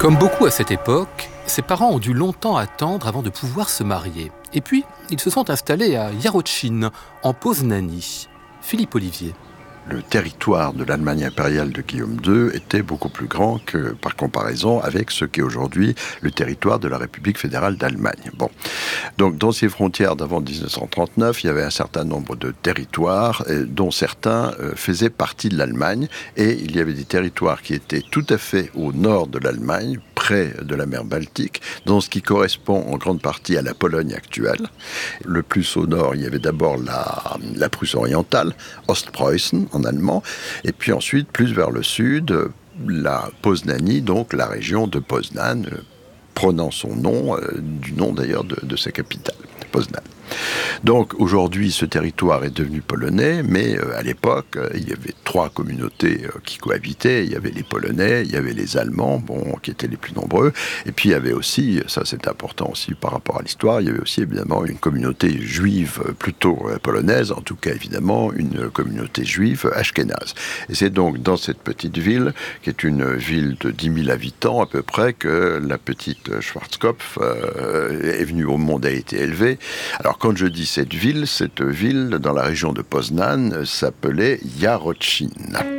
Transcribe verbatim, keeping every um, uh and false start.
Comme beaucoup à cette époque, ses parents ont dû longtemps attendre avant de pouvoir se marier. Et puis, ils se sont installés à Jarocin, en Poznanie. Philippe Olivier. Le territoire de l'Allemagne impériale de Guillaume deux était beaucoup plus grand que, par comparaison avec ce qu'est aujourd'hui le territoire de la République fédérale d'Allemagne. Bon. Donc, dans ces frontières d'avant dix-neuf cent trente-neuf, il y avait un certain nombre de territoires, euh, dont certains euh, faisaient partie de l'Allemagne, et il y avait des territoires qui étaient tout à fait au nord de l'Allemagne, près de la mer Baltique, dans ce qui correspond en grande partie à la Pologne actuelle. Le plus au nord, il y avait d'abord la, la Prusse orientale, Ostpreußen en allemand, et puis ensuite, plus vers le sud, la Poznanie, donc la région de Poznan, euh, prenant son nom, euh, du nom d'ailleurs de, de sa capitale, Poznan. Donc aujourd'hui, ce territoire est devenu polonais, mais euh, à l'époque, euh, il y avait trois communautés euh, qui cohabitaient. Il y avait les Polonais, il y avait les Allemands, bon, qui étaient les plus nombreux, et puis il y avait aussi, ça c'est important aussi par rapport à l'histoire, il y avait aussi évidemment une communauté juive plutôt euh, polonaise, en tout cas évidemment une communauté juive ashkénaze. Et c'est donc dans cette petite ville, qui est une ville de dix mille habitants à peu près, que la petite Schwarzkopf euh, est venue au monde, a été élevée. Alors quand je dis cette ville, cette ville dans la région de Poznan s'appelait Jarocin.